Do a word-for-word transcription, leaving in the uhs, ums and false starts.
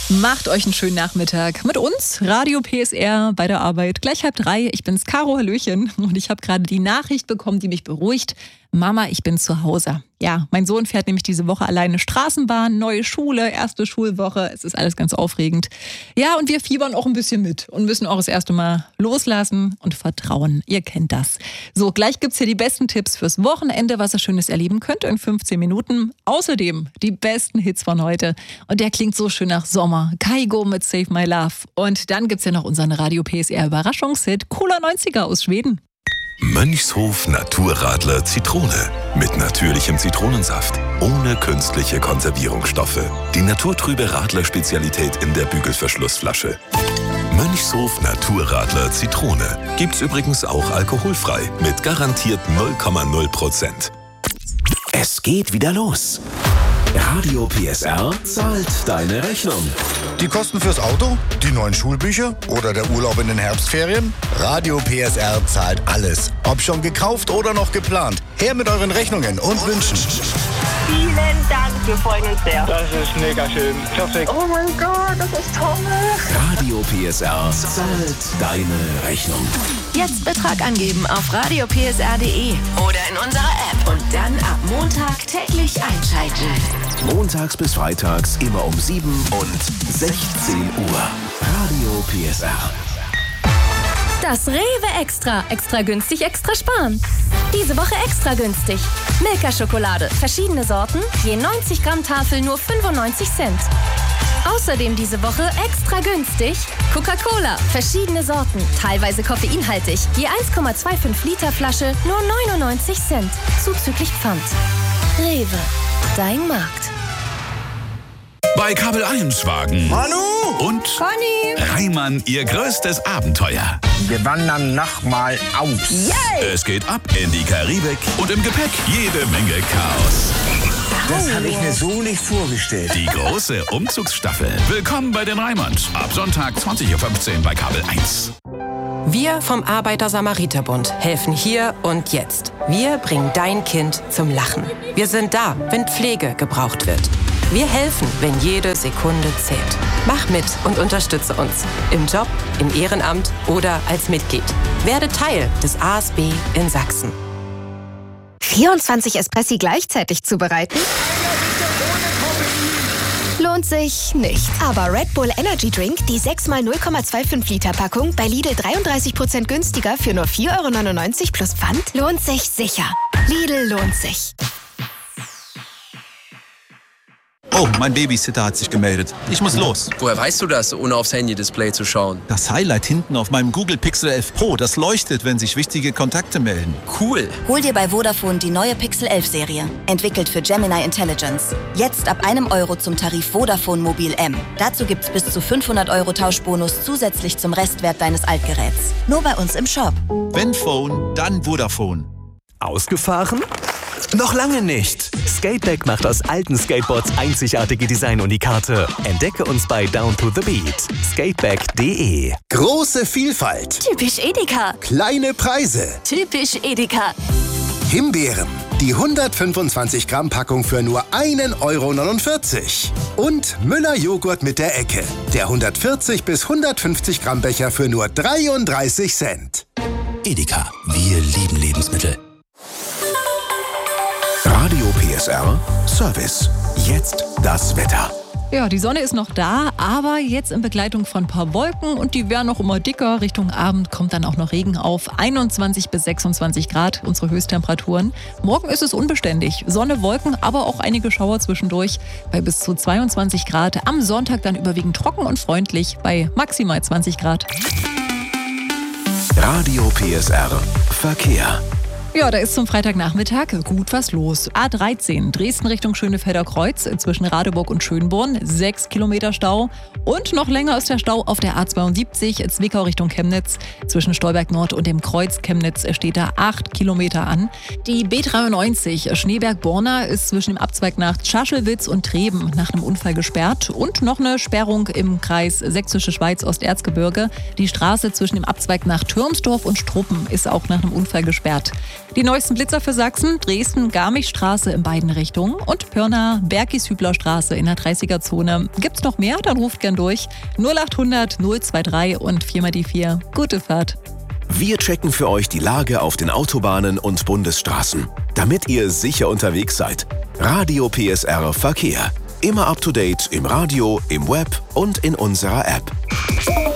Macht euch einen schönen Nachmittag mit uns, Radio P S R bei der Arbeit. Gleich halb drei, ich bin's, Caro, Hallöchen. Und ich habe gerade die Nachricht bekommen, die mich beruhigt. Mama, ich bin zu Hause. Ja, mein Sohn fährt nämlich diese Woche alleine Straßenbahn, neue Schule, erste Schulwoche. Es ist alles ganz aufregend. Ja, und wir fiebern auch ein bisschen mit und müssen auch das erste Mal loslassen und vertrauen. Ihr kennt das. So, gleich gibt's hier die besten Tipps fürs Wochenende, was ihr Schönes erleben könnt in fünfzehn Minuten. Außerdem die besten Hits von heute. Und der klingt so schön nach Sommer. Kygo mit Save My Love. Und dann gibt's ja noch unseren Radio P S R Überraschungshit Cooler neunziger aus Schweden. Mönchshof Naturradler Zitrone. Mit natürlichem Zitronensaft. Ohne künstliche Konservierungsstoffe. Die naturtrübe Radler-Spezialität in der Bügelverschlussflasche. Mönchshof Naturradler Zitrone. Gibt's übrigens auch alkoholfrei. Mit garantiert null Komma null Prozent. Es geht wieder los. Radio P S R zahlt deine Rechnung. Die Kosten fürs Auto, die neuen Schulbücher oder der Urlaub in den Herbstferien? Radio P S R zahlt alles. Ob schon gekauft oder noch geplant. Her mit euren Rechnungen und Wünschen. Vielen Dank, wir freuen uns sehr. Das ist mega schön. Perfekt. Oh mein Gott, das ist toll. Radio P S R zahlt deine Rechnung. Jetzt Betrag angeben auf radio p s r punkt d e oder in unserer App und dann ab Montag täglich einschalten. Montags bis freitags immer um sieben und sechzehn Uhr. Radio P S R. Das Rewe Extra. Extra günstig, extra sparen. Diese Woche extra günstig. Milka-Schokolade. Verschiedene Sorten. Je neunzig Gramm Tafel nur fünfundneunzig Cent. Außerdem diese Woche extra günstig. Coca-Cola. Verschiedene Sorten. Teilweise koffeinhaltig. Je eins Komma fünfundzwanzig Liter Flasche nur neunundneunzig Cent. Zuzüglich Pfand. Rewe. Dein Markt. Bei Kabel eins Wagen. Manu! Und Conny. Reimann, ihr größtes Abenteuer. Wir wandern nochmal aus. Yay! Es geht ab in die Karibik und im Gepäck jede Menge Chaos. Das habe ich mir so nicht vorgestellt. Die große Umzugsstaffel. Willkommen bei den Reimanns. Ab Sonntag zwanzig Uhr fünfzehn bei Kabel eins. Wir vom Arbeiter-Samariter-Bund helfen hier und jetzt. Wir bringen dein Kind zum Lachen. Wir sind da, wenn Pflege gebraucht wird. Wir helfen, wenn jede Sekunde zählt. Mach mit und unterstütze uns. Im Job, im Ehrenamt oder als Mitglied. Werde Teil des A S B in Sachsen. vierundzwanzig Espressi gleichzeitig zubereiten? Lohnt sich nicht. Aber Red Bull Energy Drink, die sechs mal null Komma fünfundzwanzig Liter Packung, bei Lidl dreiunddreißig Prozent günstiger für nur vier Euro neunundneunzig plus Pfand, lohnt sich sicher. Lidl lohnt sich. Oh, mein Babysitter hat sich gemeldet. Ich muss los. Woher weißt du das, ohne aufs Handy-Display zu schauen? Das Highlight hinten auf meinem Google Pixel elf Pro, das leuchtet, wenn sich wichtige Kontakte melden. Cool. Hol dir bei Vodafone die neue Pixel elf Serie. Entwickelt für Gemini Intelligence. Jetzt ab einem Euro zum Tarif Vodafone Mobil M. Dazu gibt's bis zu fünfhundert Euro Tauschbonus zusätzlich zum Restwert deines Altgeräts. Nur bei uns im Shop. Wenn Phone, dann Vodafone. Ausgefahren? Noch lange nicht. Skateback macht aus alten Skateboards einzigartige Design-Unikate. Entdecke uns bei Down to the Beat. skateback punkt d e. Große Vielfalt. Typisch Edeka. Kleine Preise. Typisch Edeka. Himbeeren. Die hundertfünfundzwanzig Gramm Packung für nur einen Euro neunundvierzig. Und Müller Joghurt mit der Ecke. Der hundertvierzig bis hundertfünfzig Gramm Becher für nur dreiunddreißig Cent. Edeka. Wir lieben Lebensmittel. Radio P S R Service. Jetzt das Wetter. Ja, die Sonne ist noch da, aber jetzt in Begleitung von ein paar Wolken und die werden noch immer dicker. Richtung Abend kommt dann auch noch Regen auf. einundzwanzig bis sechsundzwanzig Grad, unsere Höchsttemperaturen. Morgen ist es unbeständig. Sonne, Wolken, aber auch einige Schauer zwischendurch bei bis zu zweiundzwanzig Grad. Am Sonntag dann überwiegend trocken und freundlich bei maximal zwanzig Grad. Radio P S R Verkehr. Ja, da ist zum Freitagnachmittag gut was los. A dreizehn, Dresden Richtung Schönefelder Kreuz, zwischen Radeburg und Schönborn, sechs Kilometer Stau. Und noch länger ist der Stau auf der A zweiundsiebzig, Zwickau Richtung Chemnitz. Zwischen Stolberg Nord und dem Kreuz Chemnitz steht da acht Kilometer an. Die B dreiundneunzig, Schneeberg-Borna, ist zwischen dem Abzweig nach Schaschelwitz und Treben nach einem Unfall gesperrt. Und noch eine Sperrung im Kreis Sächsische Schweiz Osterzgebirge. Die Straße zwischen dem Abzweig nach Türmsdorf und Struppen ist auch nach einem Unfall gesperrt. Die neuesten Blitzer für Sachsen, Dresden, Garmischstraße in beiden Richtungen und Pirna, Bergis-Hübler-Straße in der dreißiger-Zone. Gibt's noch mehr? Dann ruft gern durch. null achthundert null drei und vier mal die vier. Gute Fahrt. Wir checken für euch die Lage auf den Autobahnen und Bundesstraßen, damit ihr sicher unterwegs seid. Radio P S R Verkehr. Immer up to date im Radio, im Web und in unserer App.